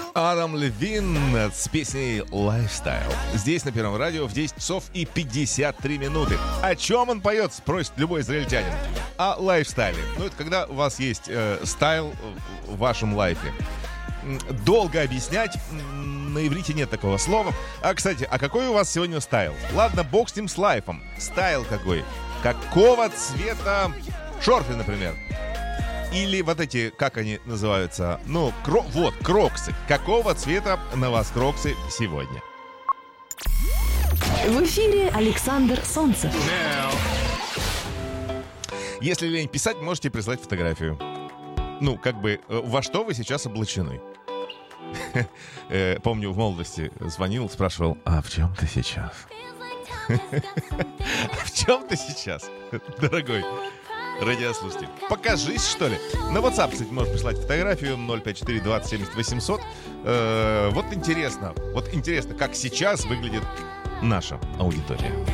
Адам Левин с песней «Lifestyle». Здесь на Первом радио в 10 часов и 53 минуты. О чем он поет, спросит любой израильтянин. О лайфстайле. Ну, это когда у вас есть стайл в вашем лайфе. Долго объяснять, на иврите нет такого слова. А, кстати, а какой у вас сегодня стайл? Ладно, бог с ним, с лайфом. Стайл какой? Какого цвета шорты, например? Или вот эти, как они называются? Ну, кроксы. Какого цвета на вас кроксы сегодня? В эфире Александр Солнцев. Если лень писать, можете прислать фотографию. Ну, как бы, во что вы сейчас облачены? Помню, в молодости звонил, спрашивал, а в чем ты сейчас? В чем ты сейчас, дорогой радиослушатель? Покажись, что ли. На WhatsApp, кстати, можешь прислать фотографию 054 20 70 800. Вот интересно, как сейчас выглядит наша аудитория.